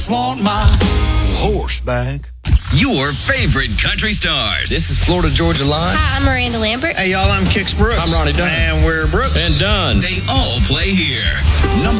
Want my horse back. Your favorite country stars. This is Florida Georgia Line. Hi, I'm Miranda Lambert. Hey, y'all, I'm Kix Brooks. I'm Ronnie Dunn. And we're Brooks. And Dunn. They all play here. Number